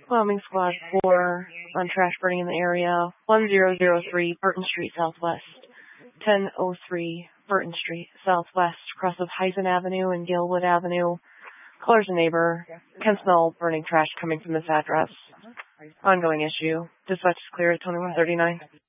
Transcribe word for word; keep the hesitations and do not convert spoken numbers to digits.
Bombing Squad four on trash burning in the area. one zero zero three Burton Street Southwest. ten oh three Burton Street Southwest, across of Heisen Avenue and Galewood Avenue. Caller's a neighbor. Can smell burning trash coming from this address. Ongoing issue. Dispatch is clear at twenty-one thirty-nine.